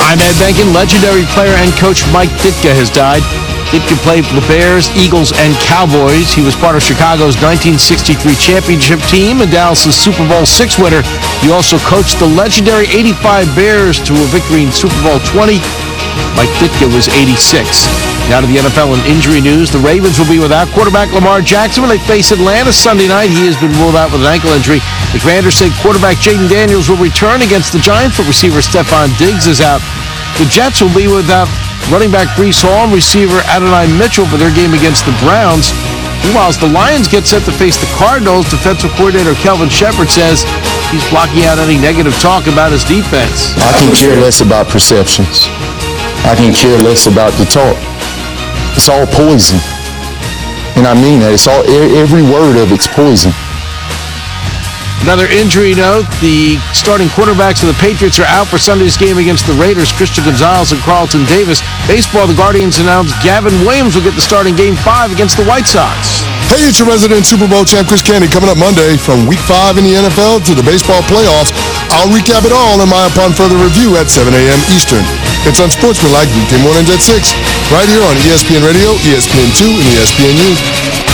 I'm Ed Benkin. Legendary player and coach Mike Ditka has died. Ditka played for the Bears, Eagles, and Cowboys. He was part of Chicago's 1963 championship team and Dallas' Super Bowl VI winner. He also coached the legendary 85 Bears to a victory in Super Bowl 20. Mike Ditka was 86. Now to the NFL and injury news. The Ravens will be without quarterback Lamar Jackson when they face Atlanta Sunday night. He has been ruled out with an ankle injury. The Commanders say quarterback Jaden Daniels will return against the Giants, but receiver Stephon Diggs is out. The Jets will be without running back Breece Hall and receiver Adonai Mitchell for their game against the Browns. Meanwhile, as the Lions get set to face the Cardinals, defensive coordinator Kelvin Shepard says he's blocking out any negative talk about his defense. I can care less about perceptions. I can care less about the talk. It's all poison. And I mean that. It's all, every word of it's poison. Another injury note, the starting quarterbacks of the Patriots are out for Sunday's game against the Raiders, Christian Gonzalez and Carlton Davis. Baseball, the Guardians announced Gavin Williams will get the starting Game 5 against the White Sox. Hey, it's your resident Super Bowl champ, Chris Candy, coming up Monday from Week 5 in the NFL to the baseball playoffs. I'll recap it all in my Upon Further review at 7 a.m. Eastern. It's Unsportsmanlike weekday mornings at 6, right here on ESPN Radio, ESPN2, and ESPNU.